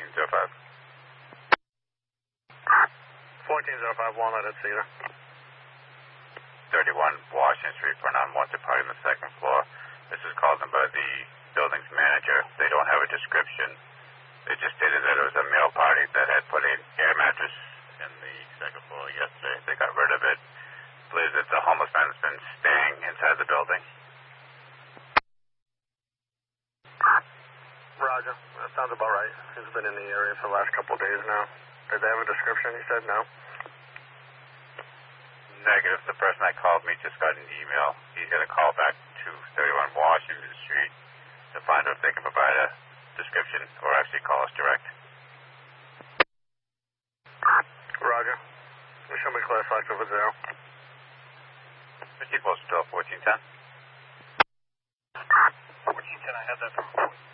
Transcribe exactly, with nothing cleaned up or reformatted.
fourteen oh five. fourteen oh five Walnut at Cedar. thirty-one Washington Street for an unwanted party on the second floor. This is called in by the building's manager. They don't have a description. They just stated that it was a male party that had put an air mattress in the second floor yesterday. They got rid of it. Believes that the homeless man has been staying inside the building. Roger. That sounds about right. He's been in the area for the last couple of days now. Did they have a description? He said no. Negative. The person that called me just got an email. He's going to call back to thirty-one Washington Street to find out if they can provide a description or actually call us direct. Roger. Show me classified over zero. Fifty postal fourteen ten. fourteen ten, I have that from